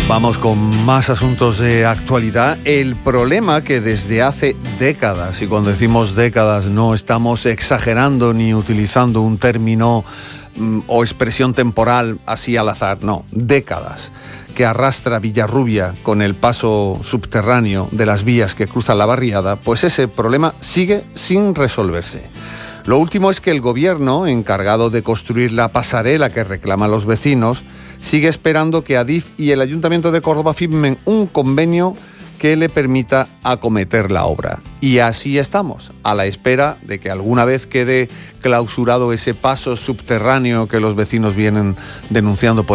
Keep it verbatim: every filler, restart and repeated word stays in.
Vamos con más asuntos de actualidad. El problema que desde hace décadas, y cuando decimos décadas no estamos exagerando ni utilizando un término mm, o expresión temporal así al azar, no, décadas, que arrastra Villarrubia con el paso subterráneo de las vías que cruzan la barriada, pues ese problema sigue sin resolverse. Lo último es que el gobierno, encargado de construir la pasarela que reclaman los vecinos, sigue esperando que Adif y el Ayuntamiento de Córdoba firmen un convenio que le permita acometer la obra. Y así estamos, a la espera de que alguna vez quede clausurado ese paso subterráneo que los vecinos vienen denunciando por